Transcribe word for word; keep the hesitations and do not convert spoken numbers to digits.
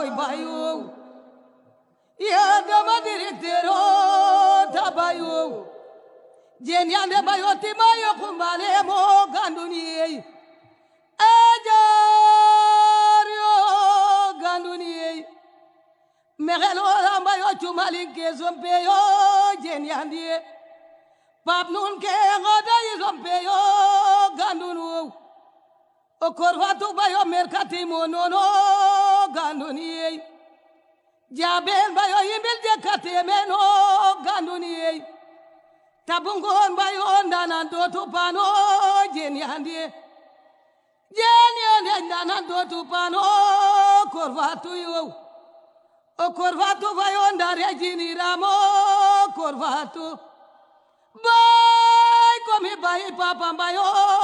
bayo ya dama directero tabayo jenyande bayo timayo kumbale mo ganduni ajario ganduni megelo bayo chumali kezompeyo jenyande pap nun ke ngoda yizompeyo gandunu o korvatu bayo merkati monono ganduni jabel bayo yimbil de katemeno ganduni tabungon bayo ndana dotu pano jenyandi jenyandi ndana dotu pano korvatu yo o korvatu bayo ndare jiniramo korvatu bay komi bay papa bayo